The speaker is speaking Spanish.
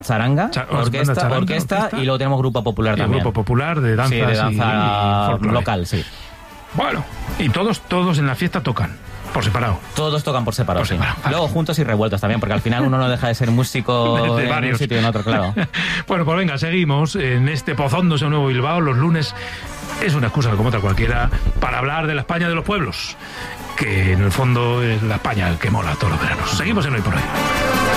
Charanga, orquesta, y luego tenemos grupo popular también. Grupo popular de danzas, sí, de danza y folclore. local, sí. Bueno, y todos en la fiesta tocan, por separado. Todos tocan por separado, sí. Vale. Luego juntos y revueltos también, porque al final uno no deja de ser músico de en varios. un sitio y en otro, claro. Bueno, pues venga, seguimos en este Pozándose Nuevo Bilbao. Los lunes es una excusa como otra cualquiera para hablar de la España de los pueblos, que en el fondo es la España que mola todos los veranos. Seguimos en Hoy por Hoy.